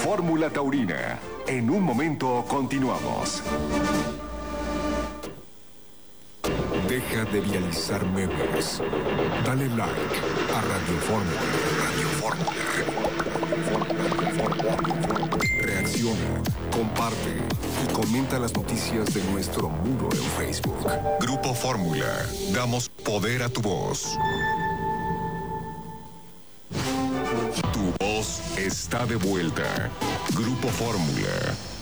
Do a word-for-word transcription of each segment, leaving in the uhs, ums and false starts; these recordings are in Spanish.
Fórmula Taurina. En un momento continuamos. Deja de viralizar memes. Dale like a Radio Fórmula. Radio Fórmula. Reacciona, comparte y comenta las noticias de nuestro muro en Facebook. Grupo Fórmula. Damos poder a tu voz. Tu voz está de vuelta. Grupo Fórmula.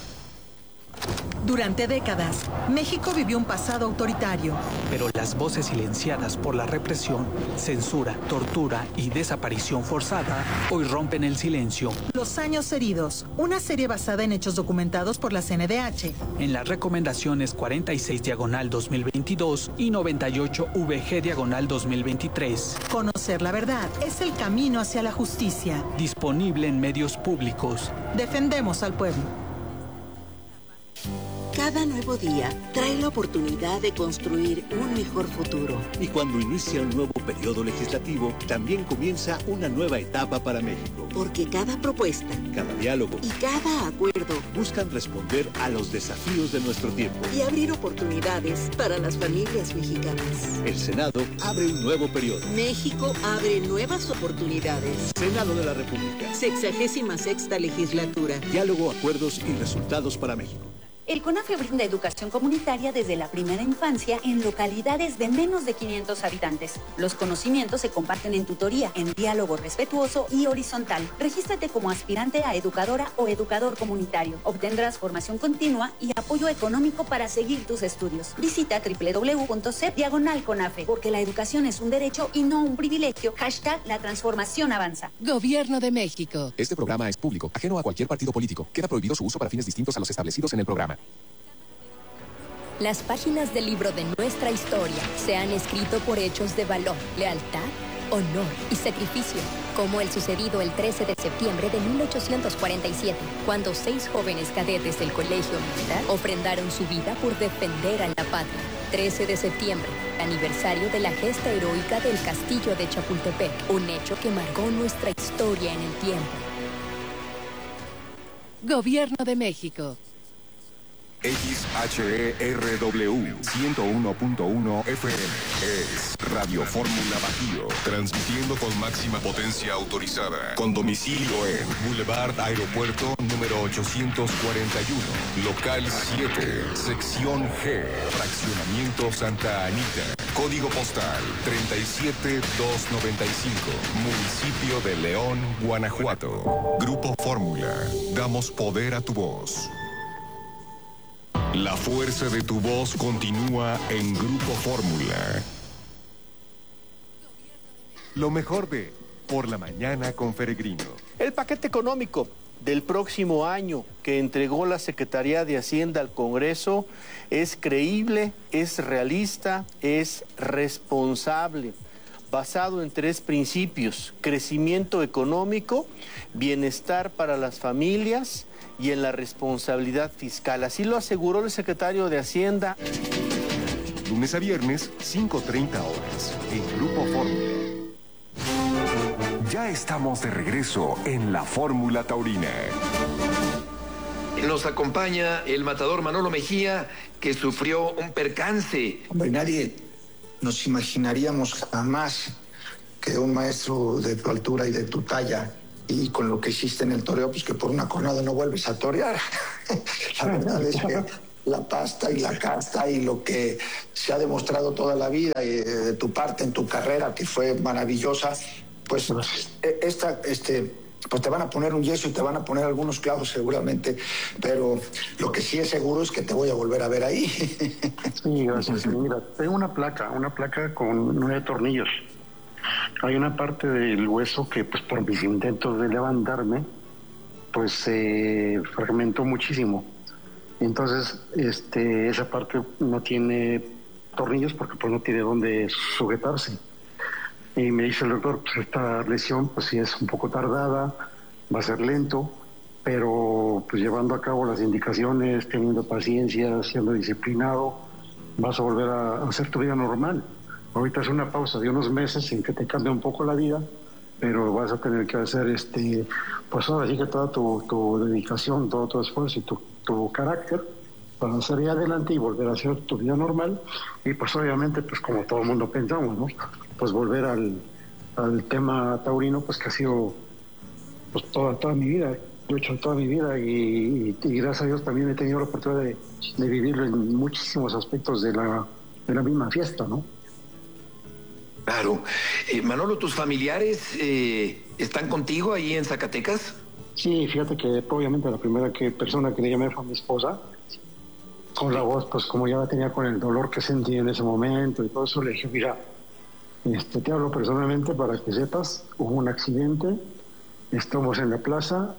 Durante décadas, México vivió un pasado autoritario. Pero las voces silenciadas por la represión, censura, tortura y desaparición forzada hoy rompen el silencio. Los años heridos, una serie basada en hechos documentados por la C N D H. En las recomendaciones cuarenta y seis diagonal dos mil veintidós y noventa y ocho V G diagonal dos mil veintitrés. Conocer la verdad es el camino hacia la justicia. Disponible en medios públicos. Defendemos al pueblo. Cada nuevo día trae la oportunidad de construir un mejor futuro. Y cuando inicia un nuevo periodo legislativo, también comienza una nueva etapa para México. Porque cada propuesta, cada diálogo y cada acuerdo buscan responder a los desafíos de nuestro tiempo y abrir oportunidades para las familias mexicanas. El Senado abre un nuevo periodo. México abre nuevas oportunidades. Senado de la República. Sexagésima sexta legislatura. Diálogo, acuerdos y resultados para México. El CONAFE brinda educación comunitaria desde la primera infancia en localidades de menos de quinientos habitantes. Los conocimientos se comparten en tutoría, en diálogo respetuoso y horizontal. Regístrate como aspirante a educadora o educador comunitario. Obtendrás formación continua y apoyo económico para seguir tus estudios. Visita doble u doble u doble u punto c e p diagonal CONAFE, porque la educación es un derecho y no un privilegio. Hashtag la transformación avanza. Gobierno de México. Este programa es público, ajeno a cualquier partido político. Queda prohibido su uso para fines distintos a los establecidos en el programa. Las páginas del libro de nuestra historia se han escrito por hechos de valor, lealtad, honor y sacrificio, como el sucedido el trece de septiembre de mil ochocientos cuarenta y siete, cuando seis jóvenes cadetes del Colegio Militar ofrendaron su vida por defender a la patria. trece de septiembre, aniversario de la gesta heroica del Castillo de Chapultepec, un hecho que marcó nuestra historia en el tiempo. Gobierno de México. X H E R W ciento uno punto uno F M es Radio Fórmula Bajío, transmitiendo con máxima potencia autorizada, con domicilio en Boulevard Aeropuerto número ochocientos cuarenta y uno, local siete, sección G, fraccionamiento Santa Anita, código postal treinta y siete mil doscientos noventa y cinco, municipio de León, Guanajuato. Grupo Fórmula, damos poder a tu voz. La fuerza de tu voz continúa en Grupo Fórmula. Lo mejor de Por la Mañana con Peregrino. El paquete económico del próximo año que entregó la Secretaría de Hacienda al Congreso es creíble, es realista, es responsable, basado en tres principios: crecimiento económico, bienestar para las familias y en la responsabilidad fiscal. Así lo aseguró el secretario de Hacienda. Lunes a viernes, cinco treinta horas, en Grupo Fórmula. Ya estamos de regreso en la Fórmula Taurina. Nos acompaña el matador Manolo Mejía, que sufrió un percance. Hombre, nadie nos imaginaríamos jamás que un maestro de tu altura y de tu talla, y con lo que hiciste en el toreo, pues que por una cornada no vuelves a torear. La verdad es que la pasta y la casta y lo que se ha demostrado toda la vida y de tu parte en tu carrera, que fue maravillosa, pues esta, este, pues te van a poner un yeso y te van a poner algunos clavos seguramente, pero lo que sí es seguro es que te voy a volver a ver ahí. Sí, gracias. Mira, tengo una placa, una placa con nueve tornillos. Hay una parte del hueso que, pues, por mis intentos de levantarme, pues se eh, fragmentó muchísimo. Entonces, este, esa parte no tiene tornillos porque pues no tiene dónde sujetarse. Y me dice el doctor, pues esta lesión, pues sí es un poco tardada, va a ser lento, pero pues llevando a cabo las indicaciones, teniendo paciencia, siendo disciplinado, vas a volver a hacer tu vida normal. Ahorita es una pausa de unos meses en que te cambia un poco la vida, pero vas a tener que hacer, este, pues ahora sí que toda tu, tu dedicación, todo tu esfuerzo y tu, tu carácter para salir adelante y volver a hacer tu vida normal. Y pues obviamente, pues como todo el mundo pensamos, ¿no? Pues volver al, al tema taurino, pues que ha sido pues toda, toda mi vida. Lo he hecho toda mi vida y, y, y gracias a Dios también he tenido la oportunidad de, de vivirlo en muchísimos aspectos de la, de la misma fiesta, ¿no? Claro. Eh, Manolo, ¿tus familiares eh, están contigo ahí en Zacatecas? Sí, fíjate que obviamente la primera que, persona que le llamé fue a mi esposa. Con la voz, pues como ya la tenía con el dolor que sentí en ese momento y todo eso, le dije, mira, este, te hablo personalmente para que sepas, hubo un accidente, estamos en la plaza,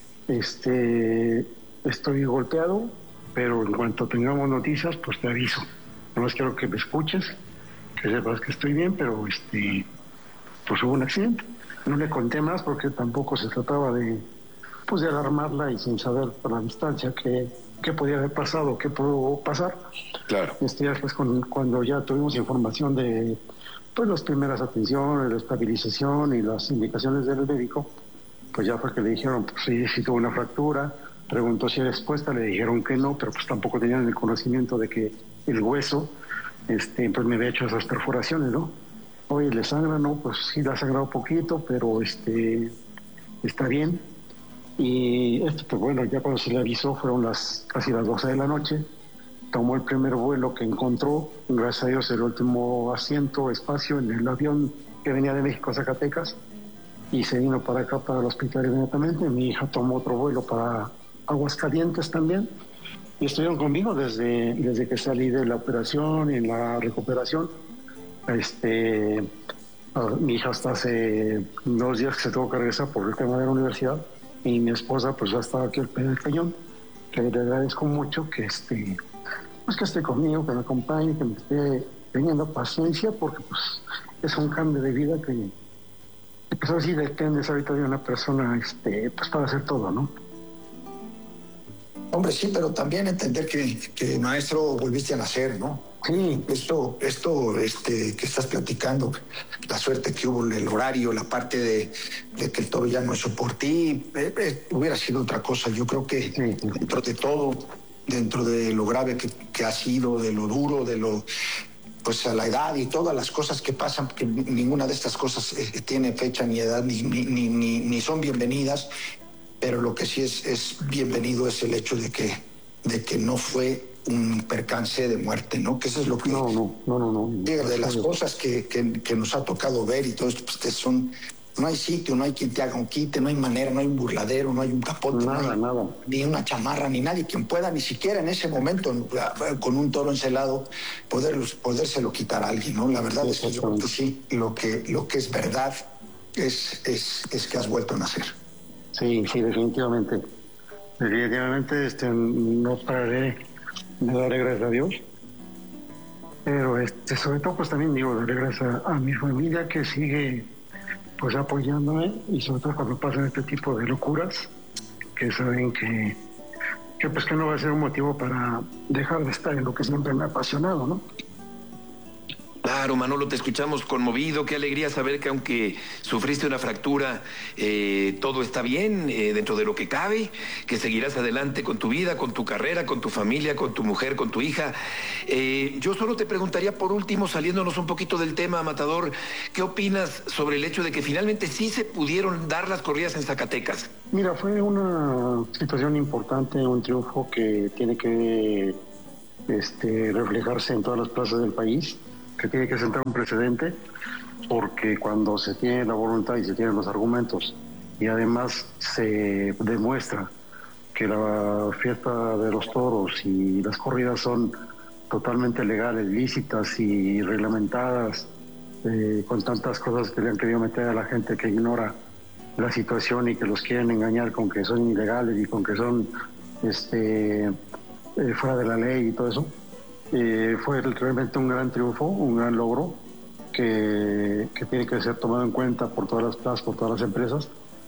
este, estoy golpeado, pero en cuanto tengamos noticias, pues te aviso. Nomás quiero que me escuches, que sepas que estoy bien, pero este, pues hubo un accidente. No le conté más porque tampoco se trataba de, pues de alarmarla y sin saber por la distancia que qué podía haber pasado, qué pudo pasar. Claro. Este, después con, cuando ya tuvimos información de pues las primeras atenciones, la estabilización y las indicaciones del médico, pues ya fue que le dijeron, pues sí, sí tuvo una fractura, preguntó si era expuesta, le dijeron que no, pero pues tampoco tenían el conocimiento de que el hueso, este, pues me había hecho esas perforaciones, ¿no? Oye, ¿le sangra? No, pues sí le ha sangrado poquito, pero este, está bien. Y esto, pues bueno, ya cuando se le avisó fueron las casi las doce de la noche, tomó el primer vuelo que encontró, gracias a Dios el último asiento, espacio en el avión que venía de México a Zacatecas, y se vino para acá, para el hospital inmediatamente. Mi hija tomó otro vuelo para Aguascalientes también, y estuvieron conmigo desde, desde que salí de la operación y en la recuperación. Este, mi hija hasta hace dos días que se tuvo que regresar por el tema de la universidad, y mi esposa pues ya estaba aquí al pie del cañón, que le agradezco mucho que este, pues que esté conmigo, que me acompañe, que me esté teniendo paciencia, porque pues es un cambio de vida que, que pues así dependes ahorita de una persona este, pues para hacer todo, ¿no? Hombre, sí, pero también entender que, que maestro volviste a nacer, ¿no? Sí. Esto, esto este, que estás platicando, la suerte que hubo, el horario, la parte de, de que el toro ya no es por ti, eh, eh, hubiera sido otra cosa. Yo creo que sí, dentro de todo, dentro de lo grave que, que ha sido, de lo duro, de lo, pues a la edad y todas las cosas que pasan, que ninguna de estas cosas eh, tiene fecha ni edad, ni, ni, ni, ni, ni son bienvenidas. Pero lo que sí es, es bienvenido es el hecho de que, de que no fue un percance de muerte, ¿no? Que eso es lo que... No, no, no, no. no. De las cosas que, que, que nos ha tocado ver y todo esto, pues son... No hay sitio, no hay quien te haga un quite, no hay manera, no hay un burladero, no hay un capote, nada, no hay, nada. ni una chamarra, ni nadie quien pueda, ni siquiera en ese momento, con un toro encelado, poder, podérselo quitar a alguien, ¿no? La verdad sí, es que yo creo que sí, lo que, lo que es verdad es, es, es que has vuelto a nacer. Sí, sí, definitivamente. Definitivamente este, no pararé de darle gracias a Dios. Pero este, sobre todo pues también digo, darle gracias a, a mi familia que sigue pues apoyándome, y sobre todo cuando pasan este tipo de locuras, que saben que, que pues que no va a ser un motivo para dejar de estar en lo que siempre me ha apasionado, ¿no? Claro, Manolo, te escuchamos conmovido. Qué alegría saber que aunque sufriste una fractura, eh, todo está bien eh, dentro de lo que cabe, que seguirás adelante con tu vida, con tu carrera, con tu familia, con tu mujer, con tu hija. Eh, yo solo te preguntaría por último, saliéndonos un poquito del tema, Matador, ¿qué opinas sobre el hecho de que finalmente sí se pudieron dar las corridas en Zacatecas? Mira, fue una situación importante, un triunfo que tiene que este, reflejarse en todas las plazas del país, que tiene que sentar un precedente, porque cuando se tiene la voluntad y se tienen los argumentos y además se demuestra que la fiesta de los toros y las corridas son totalmente legales, lícitas y reglamentadas, eh, con tantas cosas que le han querido meter a la gente que ignora la situación y que los quieren engañar con que son ilegales y con que son este, eh, fuera de la ley y todo eso. Eh, fue realmente un gran triunfo, un gran logro que, que tiene que ser tomado en cuenta por todas las plazas, por todas las empresas,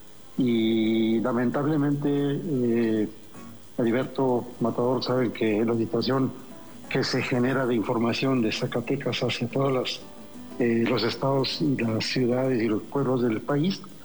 y lamentablemente eh, Heriberto, Matador, saben que la situación que se genera de información de Zacatecas hacia todos los, eh, los estados y las ciudades y los pueblos del país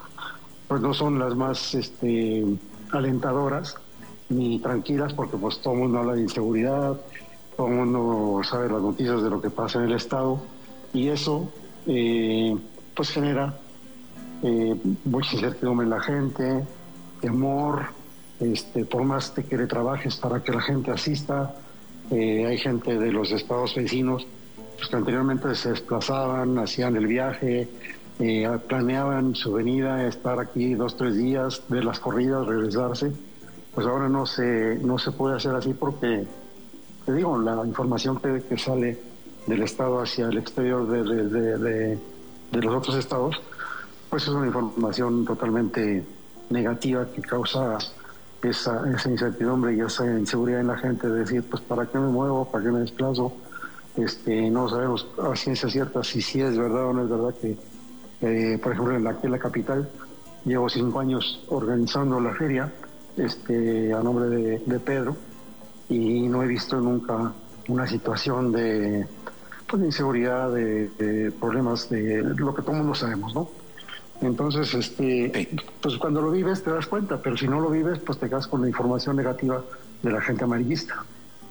pues no son las más este, alentadoras ni tranquilas, porque pues todo el mundo habla de inseguridad, todo el mundo sabe las noticias de lo que pasa en el estado, y eso eh, pues genera eh, mucha incertidumbre en la gente, temor, este, por más de que le trabajes para que la gente asista. Eh, hay gente de los estados vecinos pues, que anteriormente se desplazaban, hacían el viaje, eh, planeaban su venida, estar aquí dos, tres días, ver las corridas, regresarse. Pues ahora no se, no se puede hacer así porque, te digo, la información que, que sale del estado hacia el exterior de, de, de, de, de los otros estados, pues es una información totalmente negativa que causa esa, esa incertidumbre y esa inseguridad en la gente de decir, pues ¿para qué me muevo? ¿Para qué me desplazo? Este, no sabemos a ciencia cierta si sí es verdad o no es verdad que, eh, por ejemplo, en la, aquí en la capital llevo cinco años organizando la feria este, a nombre de, de Pedro, y no he visto nunca una situación de, pues, de inseguridad, de, de problemas, de lo que todo el mundo sabemos, ¿no? Entonces, este, pues cuando lo vives te das cuenta, pero si no lo vives, pues te quedas con la información negativa de la gente amarillista.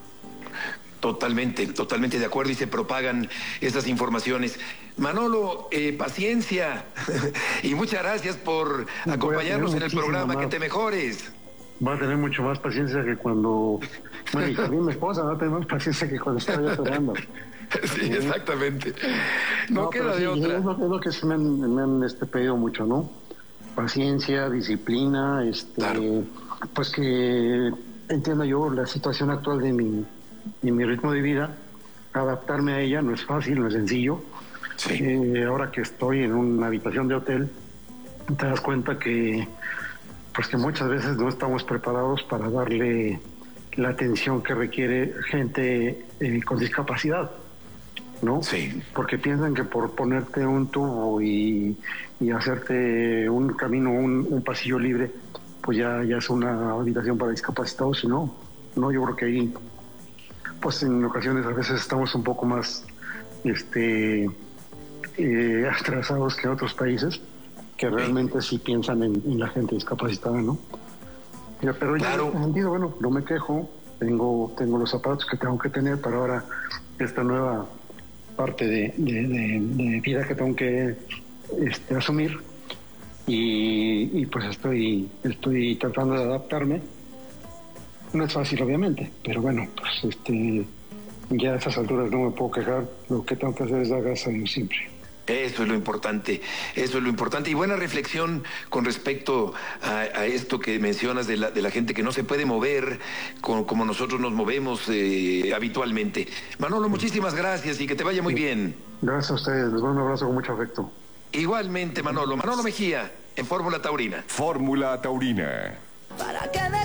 Totalmente, totalmente de acuerdo, y se propagan esas informaciones. Manolo, eh, paciencia y muchas gracias por acompañarnos en el programa. Más. Que te mejores. Va a tener mucho más paciencia que cuando... Bueno, y también mi esposa va a tener más paciencia que cuando estaba yo esperando. Sí, exactamente. No, no queda de sí, otra. Es lo, es lo que se me han, me han este, pedido mucho, ¿no? Paciencia, disciplina, este, claro. Pues que entienda yo la situación actual de mi, de mi ritmo de vida, adaptarme a ella no es fácil, no es sencillo. Sí. Eh, ahora que estoy en una habitación de hotel, te das cuenta que, pues que muchas veces no estamos preparados para darle la atención que requiere gente eh, con discapacidad, ¿no? Sí. Porque piensan que por ponerte un tubo y, y hacerte un camino, un, un pasillo libre, pues ya, ya es una habitación para discapacitados, y no, no, yo creo que ahí, pues en ocasiones a veces estamos un poco más este, eh, atrasados que en otros países, que realmente sí piensan en, en la gente discapacitada, ¿no? Ya, pero claro. En sentido, bueno, no me quejo, tengo, tengo los zapatos que tengo que tener para ahora esta nueva parte de, de, de, de vida que tengo que este, asumir, y, y pues estoy, estoy tratando de adaptarme. No es fácil, obviamente, pero bueno, pues este, ya a estas alturas no me puedo quejar, lo que tengo que hacer es dar gracias a Dios siempre. Eso es lo importante, eso es lo importante. Y buena reflexión con respecto a, a esto que mencionas de la, de la gente que no se puede mover como, como nosotros nos movemos eh, habitualmente. Manolo, muchísimas gracias y que te vaya muy sí. bien. Gracias a ustedes, les doy un abrazo con mucho afecto. Igualmente, Manolo. Manolo Mejía, en Fórmula Taurina. Fórmula Taurina. Para que me